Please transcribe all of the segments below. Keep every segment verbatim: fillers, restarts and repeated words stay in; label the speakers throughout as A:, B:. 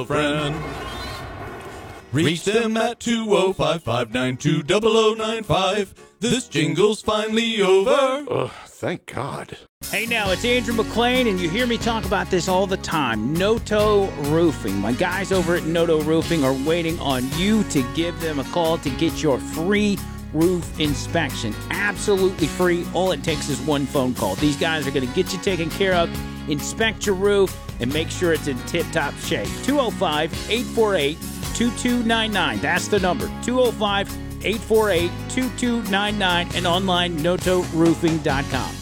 A: tell a friend. Reach them at two oh five, five nine two, zero zero nine five. This jingle's finally over.
B: Ugh, thank God.
C: Hey now, it's Andrew McLean, and you hear me talk about this all the time. Noto Roofing. My guys over at Noto Roofing are waiting on you to give them a call to get your free roof inspection. Absolutely free. All it takes is one phone call. These guys are going to get you taken care of, inspect your roof, and make sure it's in tip-top shape. two oh five, eight four eight, two two nine nine. That's the number. two oh five, eight four eight, two two nine nine and online noto roofing dot com.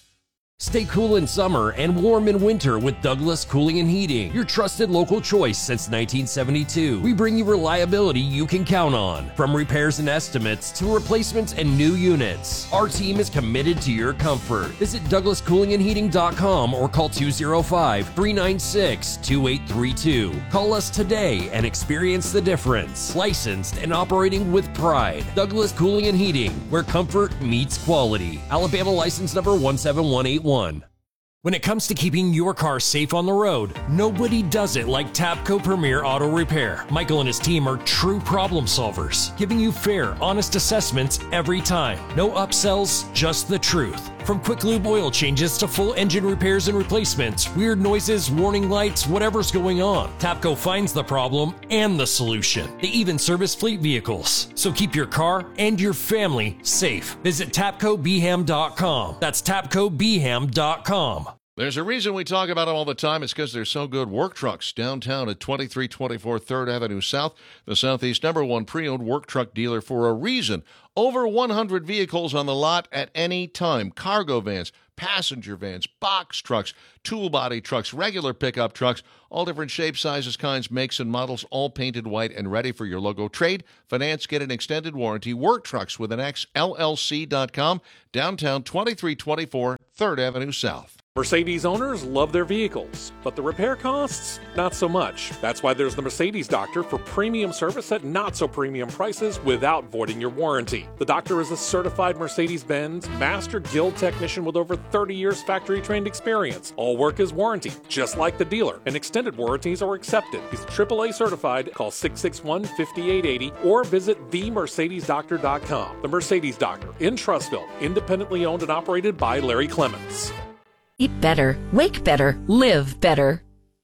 D: Stay cool in summer and warm in winter with Douglas Cooling and Heating, your trusted local choice since nineteen seventy-two. We bring you reliability you can count on. From repairs and estimates to replacements and new units, our team is committed to your comfort. Visit douglas cooling and heating dot com or call two oh five, three nine six, two eight three two. Call us today and experience the difference. Licensed and operating with pride. Douglas Cooling and Heating, where comfort meets quality. Alabama license number one seven one eight one. When it comes to keeping your car safe on the road, nobody does it like Tapco Premier Auto Repair. Michael and his team are true problem solvers, giving you fair, honest assessments every time. No upsells, just the truth. From quick lube oil changes to full engine repairs and replacements, weird noises, warning lights, whatever's going on, Tapco finds the problem and the solution. They even service fleet vehicles. So keep your car and your family safe. Visit tapco b ham dot com. That's tapco b ham dot com.
B: There's a reason we talk about them all the time. It's because they're so good. Work Trucks, downtown at twenty-three twenty-four third Avenue South, the Southeast number one pre-owned work truck dealer for a reason. Over one hundred vehicles on the lot at any time. Cargo vans, passenger vans, box trucks, tool body trucks, regular pickup trucks, all different shapes, sizes, kinds, makes, and models, all painted white and ready for your logo. Trade, finance, get an extended warranty. Work Trucks with an X, L L C dot com, downtown twenty-three twenty-four third Avenue South.
E: Mercedes owners love their vehicles, but the repair costs, not so much. That's why there's the Mercedes Doctor for premium service at not-so-premium prices without voiding your warranty. The Doctor is a certified Mercedes-Benz Master Guild technician with over thirty years factory-trained experience. All work is warranted, just like the dealer, and extended warranties are accepted. He's triple A certified. Call six six one, five eight eight zero or visit the mercedes doctor dot com. The Mercedes Doctor in Trussville, independently owned and operated by Larry Clements.
F: Eat better, wake better, live better.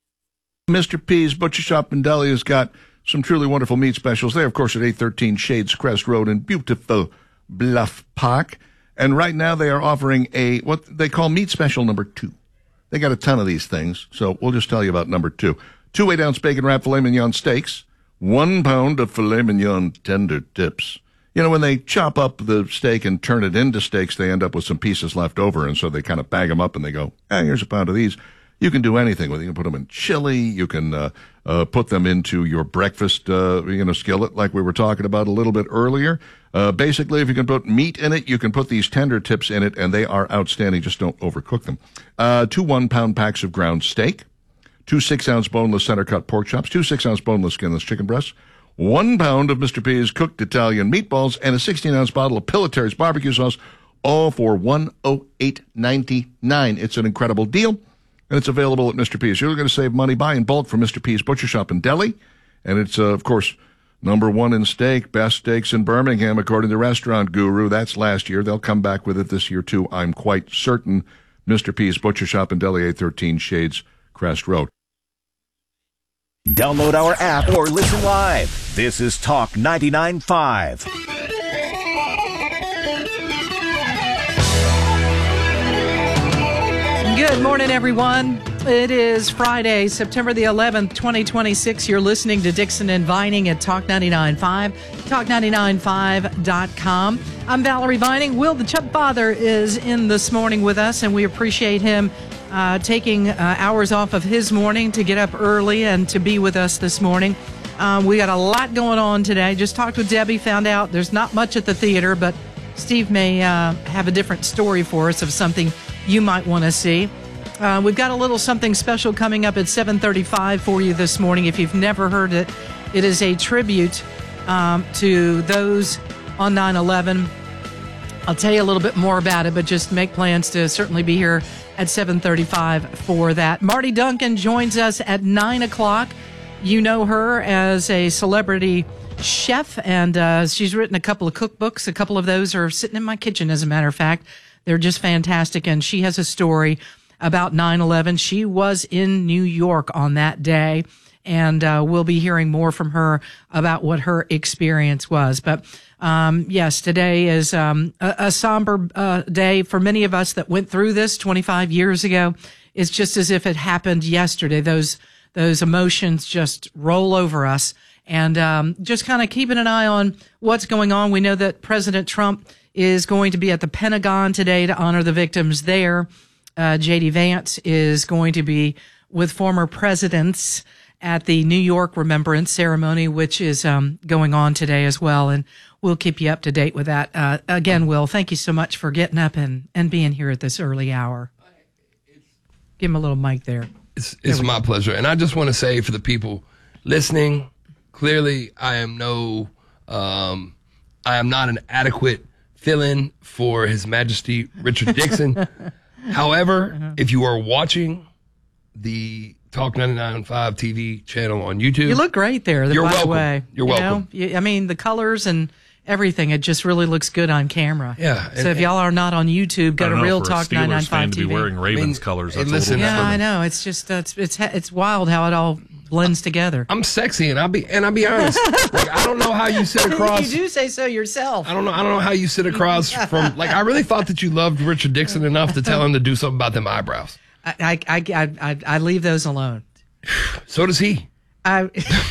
G: Mister P's Butcher Shop and Deli has got some truly wonderful meat specials. They're, of course, at eight thirteen Shades Crest Road in beautiful Bluff Park. And right now they are offering a, what they call meat special number two. They got a ton of these things, so we'll just tell you about number two. Two eight-ounce bacon wrap filet mignon steaks, one pound of filet mignon tender tips. You know, when they chop up the steak and turn it into steaks, they end up with some pieces left over, and so they kind of bag them up and they go, ah, here's a pound of these. You can do anything with it. You can put them in chili. You can uh, uh, put them into your breakfast, uh, you know, skillet like we were talking about a little bit earlier. Uh, basically, if you can put meat in it, you can put these tender tips in it, and they are outstanding. Just don't overcook them. Uh, two one-pound packs of ground steak, two six-ounce boneless center-cut pork chops, two six-ounce boneless skinless chicken breasts, one pound of Mister P's cooked Italian meatballs, and a sixteen-ounce bottle of Pilitary's barbecue sauce, all for one oh eight ninety-nine. It's an incredible deal, and it's available at Mister P's. You're going to save money. Buy in bulk from Mister P's Butcher Shop and Deli, and it's, uh, of course, number one in steak, best steaks in Birmingham, according to Restaurant Guru. That's last year. They'll come back with it this year, too, I'm quite certain. Mister P's Butcher Shop and Deli, eight thirteen Shades Crest Road.
H: Download our app or listen live. This is Talk ninety-nine point five.
I: Good morning, everyone. It is Friday, September the eleventh, twenty twenty-six. You're listening to Dixon and Vining at Talk ninety-nine point five, talk ninety-nine five dot com. I'm Valerie Vining. Will the Chubb father is in this morning with us, and we appreciate him Uh, taking uh, hours off of his morning to get up early and to be with us this morning. Um, we got a lot going on today. Just talked with Debbie, found out there's not much at the theater, but Steve may uh, have a different story for us of something you might want to see. Uh, we've got a little something special coming up at seven thirty-five for you this morning. If you've never heard it, it is a tribute um, to those on nine eleven. I'll tell you a little bit more about it, but just make plans to certainly be here at seven thirty-five for that. Marty Duncan joins us at nine o'clock you know her as a celebrity chef, and uh, she's written a couple of cookbooks. A couple of those are sitting in my kitchen, as a matter of fact. They're just fantastic, and she has a story about nine eleven. She was in New York on that day, and uh, we'll be hearing more from her about what her experience was. But um, yes, today is um, a, a somber uh, day for many of us that went through this twenty-five years ago. It's just as if it happened yesterday. Those those emotions just roll over us, and um, just kind of keeping an eye on what's going on. We know that President Trump is going to be at the Pentagon today to honor the victims there. Uh, J D Vance is going to be with former presidents at the New York Remembrance Ceremony, which is um, going on today as well. And we'll keep you up to date with that. Uh, again, Will, thank you so much for getting up and, and being here at this early hour. Give him a little mic there.
J: It's, it's my pleasure. And I just want to say for the people listening, clearly I am no, um, I am not an adequate fill-in for His Majesty Richard Dixon. However, uh-huh. if you are watching the Talk ninety-nine point five T V channel on YouTube,
I: you look great there.
J: You're
I: by
J: welcome.
I: The way.
J: You're
I: you
J: welcome.
I: Know? I mean, the colors and everything, it just really looks good on camera.
J: Yeah. And,
I: so if y'all are not on YouTube, go to
K: know,
I: Real
K: for
I: Talk
K: a
I: nine nine
K: Steelers fan
I: five
K: to
I: T
K: be
I: V.
K: wearing Ravens
J: I mean,
K: colors.
J: hey,
K: That's
J: listen,
K: a little
I: Yeah, I
K: disturbing.
I: know. It's just uh, it's it's it's wild how it all blends together.
J: I'm sexy, and I'll be and I'll be honest. Like, I don't know how you sit across.
I: You do say so yourself.
J: I don't know. I don't know how you sit across from. Like, I really thought that you loved Richard Dixon enough to tell him to do something about them eyebrows.
I: I I I I, I leave those alone.
J: So does he.
I: I.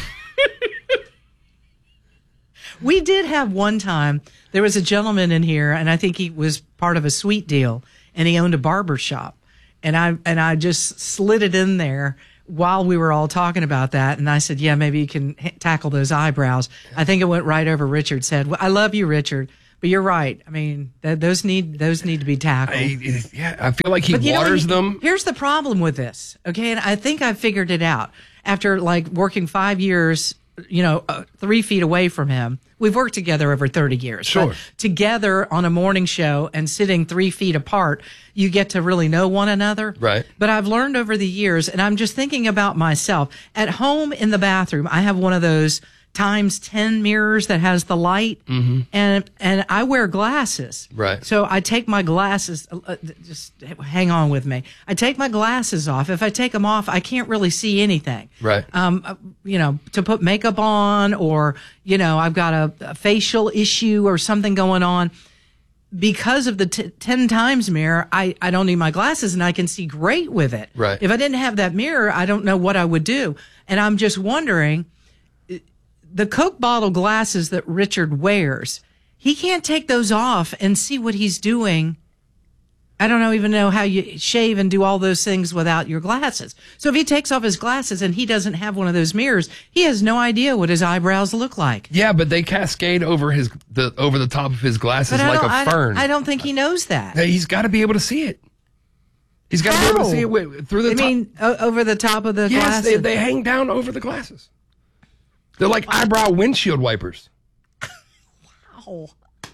I: We did have one time, there was a gentleman in here, and I think he was part of a sweet deal, and he owned a barber shop. And I and I just slid it in there while we were all talking about that. And I said, yeah, maybe you can h- tackle those eyebrows. I think it went right over Richard's head. Well, I love you, Richard, but you're right. I mean, th- those need those need to be tackled.
J: I, yeah, I feel like he
I: But you know what?
J: waters them.
I: Here's the problem with this, okay? And I think I figured it out. After, like, working five years, you know, uh, three feet away from him. We've worked together over thirty years.
J: Sure.
I: But together on a morning show and sitting three feet apart, you get to really know one another.
J: Right.
I: But I've learned over the years, and I'm just thinking about myself. At home in the bathroom, I have one of those times ten mirrors that has the light,
J: mm-hmm.
I: and and I wear glasses.
J: Right.
I: So I take my glasses. Uh, just hang on with me. I take my glasses off. If I take them off, I can't really see anything.
J: Right.
I: Um, you know, to put makeup on, or you know, I've got a, a facial issue or something going on. Because of the t- ten times mirror, I, I don't need my glasses, and I can see great with it.
J: Right.
I: If I didn't have that mirror, I don't know what I would do. And I'm just wondering, the Coke bottle glasses that Richard wears, he can't take those off and see what he's doing. I don't know, even know how you shave and do all those things without your glasses. So if he takes off his glasses and he doesn't have one of those mirrors, he has no idea what his eyebrows look like.
J: Yeah, but they cascade over his the over the top of his glasses
I: But I
J: like
I: don't-
J: a
I: I don't-
J: fern.
I: I don't think he knows that.
J: Hey, he's got to be able to see it. He's got to be able to
I: How?
J: see it with, through the
I: I
J: top.
I: mean, o- over the top of the
J: yes,
I: glasses.
J: they, they hang down over the glasses. They're like eyebrow windshield wipers.
I: Wow.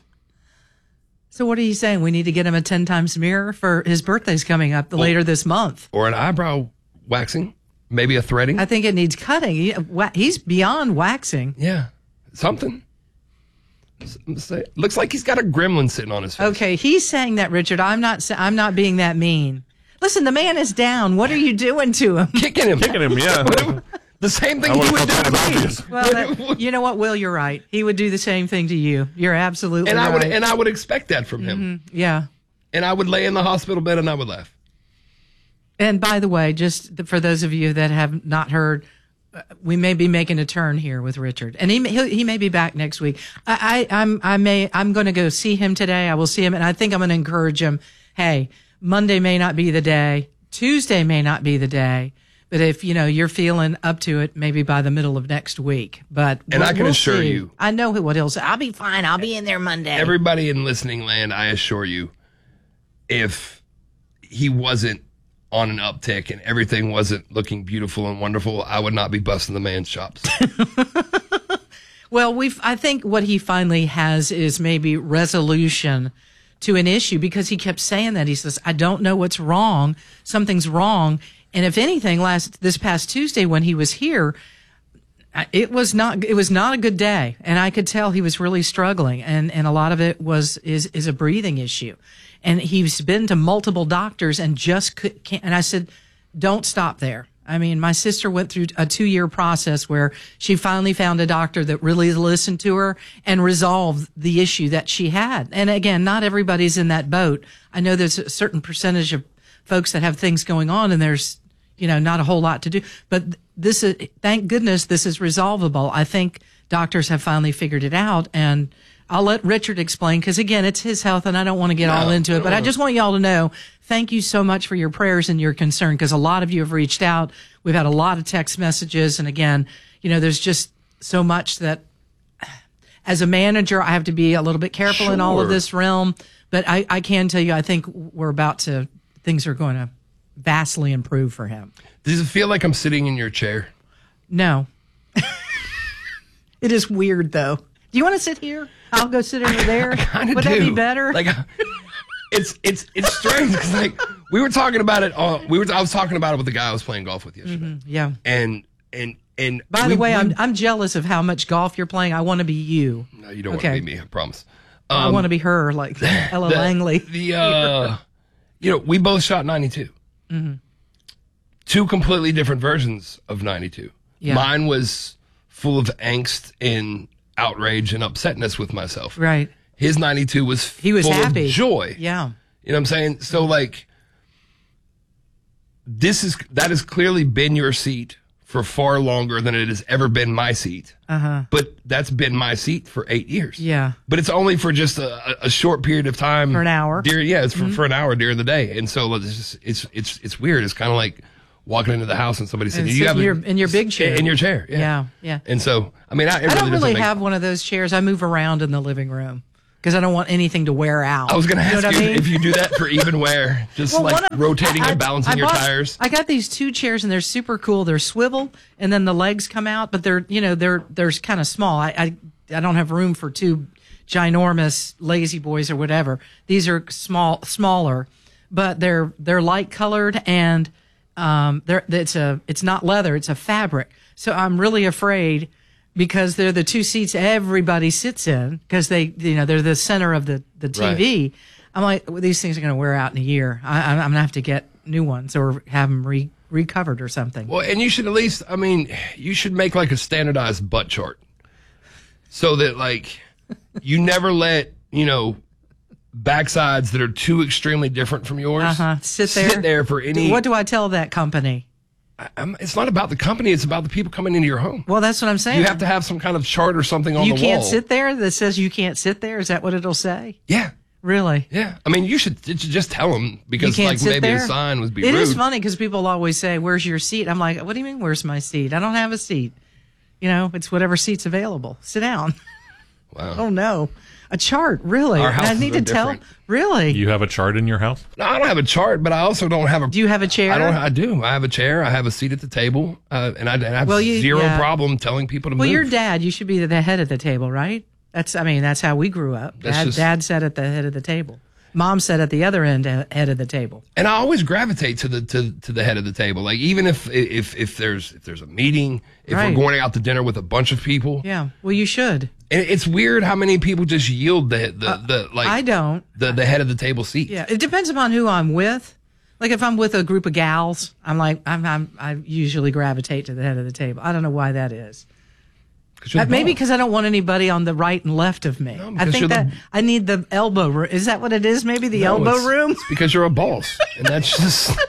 I: So what are you saying? We need to get him a ten times mirror for his birthday's coming up later this month.
J: Or an eyebrow waxing, maybe a threading.
I: I think it needs cutting. He- wa- He's beyond waxing.
J: Yeah, something. S- Looks like he's got a gremlin sitting on his face.
I: Okay, he's saying that, Richard. I'm not. sa- I'm not being that mean. Listen, the man is down. What are you doing to him?
J: Kicking him.
K: Kicking him, yeah.
J: The same thing
K: I
J: he
K: would've
J: would do
K: thought
J: to
K: that
J: me.
K: was obvious.
I: Well, that, you know what, Will? You're right. He would do the same thing to you. You're absolutely
J: And I
I: right.
J: would and I would expect that from him.
I: Mhm, yeah.
J: And I would lay in the hospital bed and I would laugh.
I: And by the way, just th- for those of you that have not heard, uh, we may be making a turn here with Richard, and he may, he'll, he may be back next week. I, I I'm I may I'm going to go see him today. I will see him, and I think I'm going to encourage him. Hey, Monday may not be the day. Tuesday may not be the day. But if, you know, you're feeling up to it, maybe by the middle of next week. But
J: And
I: we'll,
J: I can
I: we'll
J: assure
I: see.
J: you-
I: I know what he'll say. I'll be fine. I'll be in there Monday.
J: Everybody in listening land, I assure you, if he wasn't on an uptick and everything wasn't looking beautiful and wonderful, I would not be busting the man's chops.
I: Well, we've, I think what he finally has is maybe resolution to an issue, because he kept saying that. He says, I don't know what's wrong. Something's wrong. And if anything, last, this past Tuesday when he was here, It was not. It was not a good day, and I could tell he was really struggling, and and a lot of it was is is a breathing issue, and he's been to multiple doctors and just could, can't. And I said, don't stop there. I mean, my sister went through a two year process where she finally found a doctor that really listened to her and resolved the issue that she had. And again, not everybody's in that boat. I know there's a certain percentage of folks that have things going on, and there's you know not a whole lot to do, but. This is, thank goodness this is resolvable. I think doctors have finally figured it out, and I'll let Richard explain because again, it's his health and I don't want to get no, all into it, but I just want y'all to know, thank you so much for your prayers and your concern because a lot of you have reached out. We've had a lot of text messages. And again, you know, there's just so much that as a manager, I have to be a little bit careful sure. in all of this realm, but I, I can tell you, I think we're about to, things are going to vastly improve for him.
J: Does it feel like I'm sitting in your chair?
I: No. It is weird, though. Do you want to sit here? I'll go sit over there.
J: I, I
I: Would
J: do.
I: that be better?
J: Like, it's it's it's strange because like we were talking about it. Uh, we were I was talking about it with the guy I was playing golf with yesterday.
I: Mm-hmm, yeah.
J: And and and.
I: By
J: we,
I: the way,
J: we,
I: I'm I'm jealous of how much golf you're playing. I want to be you.
J: No, you don't
I: okay.
J: want to be me. I promise.
I: Um, I want to be her, like Ella
J: the,
I: Langley.
J: The uh, you know, we both shot ninety-two.
I: Mm-hmm.
J: Two completely different versions of ninety-two. Yeah. Mine was full of angst and outrage and upsetness with myself.
I: Right.
J: His ninety-two was
I: he was
J: full
I: happy.
J: of joy.
I: Yeah.
J: You know what I'm saying? So like, this is that has clearly been your seat for far longer than it has ever been my seat.
I: Uh-huh.
J: But that's been my seat for eight years.
I: Yeah.
J: But it's only for just a, a short period of time.
I: For an hour.
J: During, yeah, it's for,
I: mm-hmm.
J: for an hour during the day. And so it's just, it's it's it's weird. It's kind of like walking into the house and somebody saying,
I: and
J: you have
I: in your, in your big chair.
J: In your chair. Yeah.
I: Yeah. yeah.
J: And so, I mean, I, it
I: I don't
J: really,
I: really
J: make,
I: have one of those chairs. I move around in the living room because I don't want anything to wear out.
J: I was going to ask
I: you, know
J: you
I: I mean?
J: if you do that for even wear, just well, like of, rotating I, and balancing I, I
I: your
J: bought, tires.
I: I got these two chairs and they're super cool. They're swivel and then the legs come out, but they're, you know, they're, they're kind of small. I, I, I don't have room for two ginormous lazy boys or whatever. These are small, smaller, but they're, they're light colored and, um, they're, it's a, it's not leather, it's a fabric. So I'm really afraid because they're the two seats everybody sits in because they, you know, they're the center of the, the T V. Right. I'm like, well, these things are going to wear out in a year. I, I'm going to have to get new ones or have them re, recovered or something.
J: Well, and you should at least, I mean, you should make like a standardized butt chart so that like you never let, you know, backsides that are too extremely different from yours
I: uh-huh. sit there.
J: Sit there for any.
I: What do I tell that company?
J: I, I'm, it's not about the company. It's about the people coming into your home.
I: Well, that's what I'm saying.
J: You have to have some kind of chart or something on
I: you
J: the wall.
I: You can't sit there that says you can't sit there? Is that what it'll say?
J: Yeah.
I: Really?
J: Yeah. I mean, you should just tell them because like maybe
I: there?
J: a sign would be
I: it
J: rude.
I: It is funny because people always say, where's your seat? I'm like, what do you mean, where's my seat? I don't have a seat. You know, it's whatever seat's available. Sit down.
J: Wow.
I: Oh, no. A chart, really?
J: Our houses
I: I need
J: are
I: to
J: different.
I: tell. Really?
A: You have a chart in your house?
J: No, I don't have a chart, but I also don't have a.
I: Do you have a chair?
J: I don't. I do. I have a chair. I have a seat at the table, uh, and I, and I have
I: well, you,
J: zero
I: yeah.
J: problem telling people to
I: well,
J: move.
I: Well, your dad, you should be the head of the table, right? That's. I mean, that's how we grew up. Dad, just, dad sat at the head of the table. Mom sat at the other end, head of the table.
J: And I always gravitate to the to, to the head of the table. Like even if if if there's if there's a meeting, if
I: right.
J: we're going out to dinner with a bunch of people.
I: Yeah. Well, you should.
J: And it's weird how many people just yield the the, uh, the like
I: I don't
J: the the head of the table seat.
I: Yeah, it depends upon who I'm with. Like if I'm with a group of gals, I'm like I'm, I'm I usually gravitate to the head of the table. I don't know why that is. Uh, maybe because I don't want anybody on the right and left of me.
J: No,
I: I think that
J: the,
I: I need the elbow room. Is that what it is? Maybe the no, elbow
J: it's,
I: room.
J: It's because you're a boss, and that's just.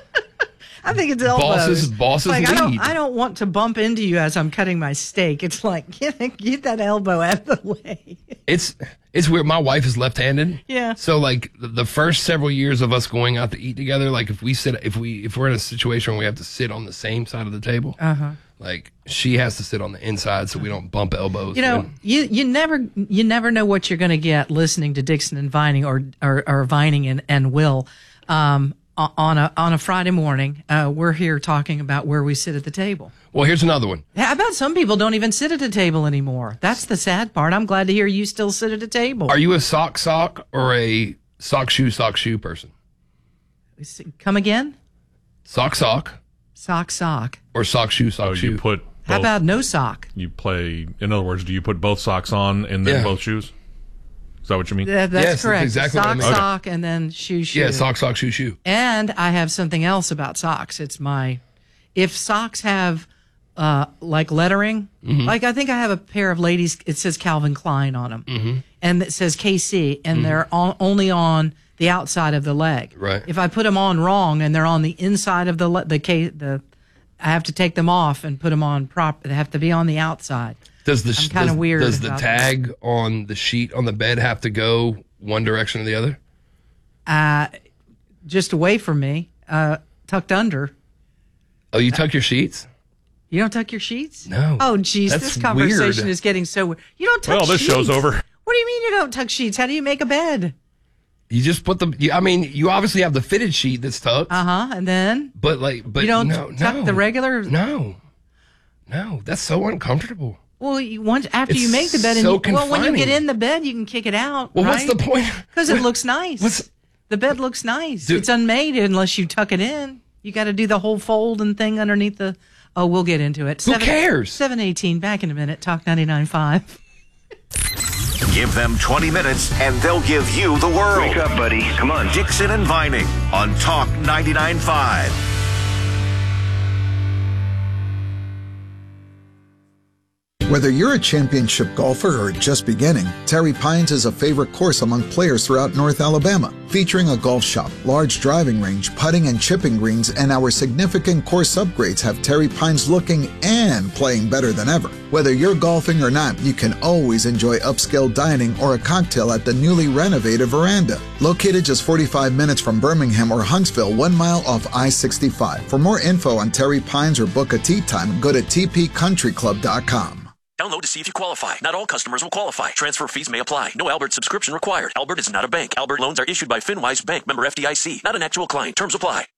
I: I think it's elbows.
J: Bosses, bosses
I: like,
J: lead.
I: I don't, I don't want to bump into you as I'm cutting my steak. It's like get, get that elbow out of the way.
J: It's it's weird. My wife is left-handed.
I: Yeah.
J: So like the, the first several years of us going out to eat together, like if we sit, if we if we're in a situation where we have to sit on the same side of the table,
I: uh-huh.
J: like she has to sit on the inside so we don't bump elbows.
I: You know,
J: and,
I: you you never you never know what you're going to get listening to Dixon and Vining or or, or Vining and and Will. Um, On a on a Friday morning, uh, we're here talking about where we sit at the table.
J: Well, here's another one.
I: How about some people don't even sit at a table anymore? That's the sad part. I'm glad to hear you still sit at a table.
J: Are you a sock sock or a sock shoe sock shoe person?
I: Come again?
J: Sock sock.
I: Sock sock.
J: Or sock shoe sock
A: oh,
J: shoe.
A: You put
I: How
K: both,
I: about no sock?
K: you play, in other words, do you put both socks on and then
J: Yeah.
K: both shoes? Is that what you mean?
I: That, that's
J: Yes, that's
I: correct.
J: exactly what I
I: sock,
J: mean. Okay.
I: sock, and then shoe, shoe.
J: Yeah, sock, sock, shoe, shoe.
I: And I have something else about socks. It's my, if socks have uh, like lettering,
J: Mm-hmm.
I: like I think I have a pair of ladies, it says Calvin Klein on them.
J: Mm-hmm.
I: And it says K C, and they're on, only on the outside of the leg.
J: Right.
I: If I put them on wrong and they're on the inside of the, le- the, K, the, I have to take them off and put them on prop. They have to be on the outside.
J: Does the
I: I'm kinda
J: does,
I: weird
J: Does the
I: about
J: tag on the sheet on the bed have to go one direction or the other?
I: Uh, just away from me, uh, tucked under.
J: Oh, you tuck your sheets?
I: You don't tuck your sheets?
J: No.
I: Oh, geez,
J: That's
I: this conversation
J: weird.
I: is getting so weird. You don't tuck
K: Well,
I: sheets.
K: this show's over.
I: What do you mean you don't tuck sheets? How do you make a bed?
J: You just put the. You, I mean, you obviously have the fitted sheet that's tucked,
I: Uh huh. And then
J: but like, but
I: you don't
J: no,
I: tuck
J: no,
I: the regular.
J: No, no, that's so uncomfortable.
I: Well, you once after
J: It's
I: you make the bed, and
J: so
I: you, well, when you get
J: confining.
I: in the bed, you can kick it out.
J: Well, what's the point?
I: Because it
J: What-
I: looks nice.
J: what's-
I: the bed looks nice.
J: Dude.
I: It's unmade unless you tuck it in. You got to do the whole fold and thing underneath the. Oh, we'll get into it.
J: Who cares?
I: Seven eighteen. Back in a minute. Talk ninety-nine point five.
H: Give them twenty minutes and they'll give you the world.
L: Wake up, buddy. Come on.
H: Dixon and Vining on Talk ninety-nine point five.
M: Whether you're a championship golfer or just beginning, Terry Pines is a favorite course among players throughout North Alabama. Featuring a golf shop, large driving range, putting and chipping greens, and our significant course upgrades have Terry Pines looking and playing better than ever. Whether you're golfing or not, you can always enjoy upscale dining or a cocktail at the newly renovated Veranda. Located just forty-five minutes from Birmingham or Huntsville, one mile off I sixty-five. For more info on Terry Pines or book a tee time, go to t p country club dot com.
N: Download to see if you qualify. Not all customers will qualify. Transfer fees may apply. No Albert subscription required. Albert is not a bank. Albert loans are issued by FinWise Bank, member F D I C. Not an actual client. Terms apply.